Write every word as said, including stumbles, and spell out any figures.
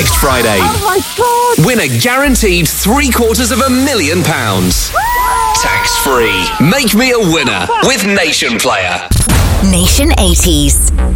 Next Friday, Oh my God! win a guaranteed three quarters of a million pounds. Tax free. Make me a winner with Nation Player. Nation eighties.